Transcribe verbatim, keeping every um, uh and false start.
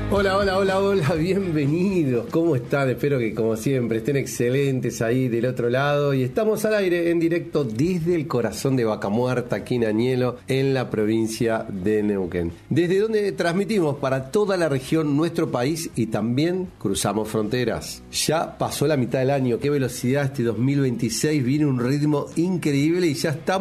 Hola, hola, hola, hola, bienvenidos. ¿Cómo están? Espero que, como siempre, estén excelentes ahí del otro lado. Y estamos al aire, en directo, desde el corazón de Vaca Muerta, aquí en Añelo, en la provincia de Neuquén. Desde donde transmitimos para toda la región, nuestro país, y también cruzamos fronteras. Ya pasó la mitad del año. Qué velocidad este dos mil veintiséis. Viene un ritmo increíble y ya estamos